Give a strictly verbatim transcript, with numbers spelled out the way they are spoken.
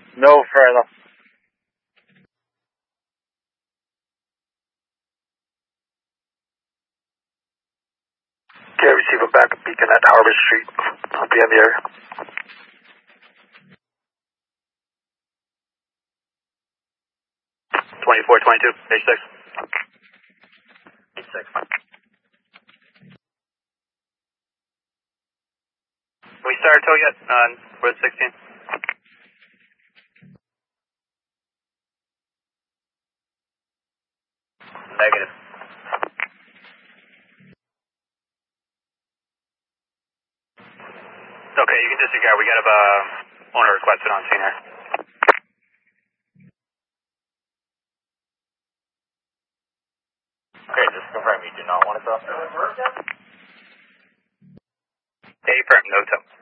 No further. Okay, receive a backup beacon at Harbor Street. I'll be in the area. twenty-four twenty-two, H six. H six. Can we start our tow yet on Road sixteen? Negative. Okay, you can disregard. We got a uh, owner requested on scene here. Okay, just confirm you do not want to tow. A firm, no tow.